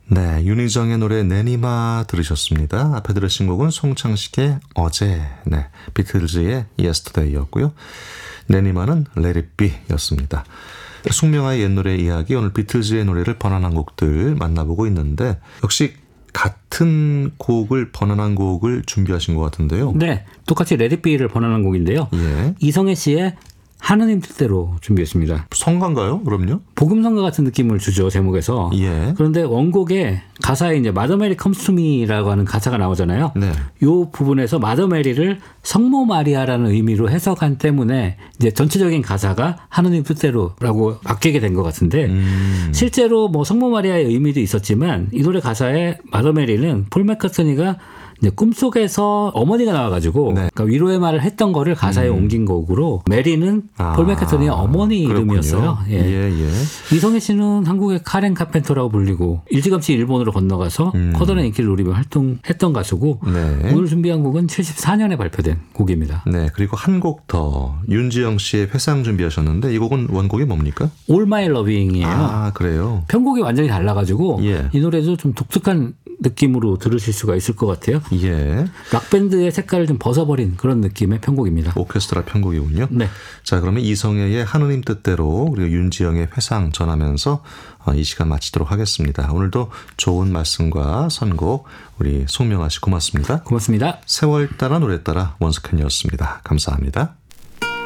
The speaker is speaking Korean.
네, 윤희정의 노래 내니마 들으셨습니다. 앞에 들으신 곡은 송창식의 어제, 네, 비틀즈의 Yesterday였고요. 내니마는 Let It Be 였습니다. 숙명아의 옛 노래 이야기, 오늘 비틀즈의 노래를 번안한 곡들 만나보고 있는데 역시 같은 곡을 번안한 곡을 준비하신 것 같은데요. 네, 똑같이 Let It Be를 번안한 곡인데요. 예. 이성애 씨의 하느님 뜻대로 준비했습니다. 성가인가요? 그럼요? 복음성가 같은 느낌을 주죠, 제목에서. 예. 그런데 원곡에 가사에 이제 마더 메리 컴스 투 미라고 하는 가사가 나오잖아요. 네. 요 부분에서 마더 메리를 성모 마리아라는 의미로 해석한 때문에 이제 전체적인 가사가 하느님 뜻대로라고 바뀌게 된 것 같은데 실제로 뭐 성모 마리아의 의미도 있었지만 이 노래 가사에 마더 메리는 폴 맥카트니가 이제 꿈속에서 어머니가 나와가지고 네. 그러니까 위로의 말을 했던 거를 가사에 옮긴 곡으로 메리는 폴 맥카트니의 어머니 그렇군요. 이름이었어요. 예. 예. 이성애 씨는 한국의 카렌 카펜터라고 불리고 일찌감치 일본으로 건너가서 커다란 인기를 누리며 활동했던 가수고 네. 오늘 준비한 곡은 74년에 발표된 곡입니다. 네, 그리고 한 곡 더 윤지영 씨의 회상 준비하셨는데 이 곡은 원곡이 뭡니까? All My Loving이에요. 아, 그래요? 편곡이 완전히 달라가지고 예. 이 노래도 좀 독특한 느낌으로 들으실 수가 있을 것 같아요. 예. 락밴드의 색깔을 좀 벗어버린 그런 느낌의 편곡입니다. 오케스트라 편곡이군요. 네. 자, 그러면 이성애의 하느님 뜻대로 그리고 윤지영의 회상 전하면서 이 시간 마치도록 하겠습니다. 오늘도 좋은 말씀과 선곡 우리 송명아 씨 고맙습니다. 고맙습니다. 세월 따라 노래 따라 원석현이었습니다. 감사합니다.